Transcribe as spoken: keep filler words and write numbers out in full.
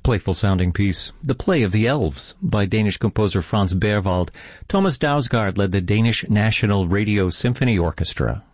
playful-sounding piece, The Play of the Elves, by Danish composer Franz Berwald. Thomas Dausgaard led the Danish National Radio Symphony Orchestra.